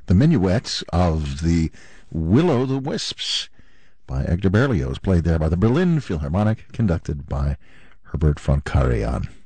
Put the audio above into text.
the minuet of the Will-o'-the-Wisps by Edgar Berlioz, played there by the Berlin Philharmonic, conducted by Herbert von Karajan.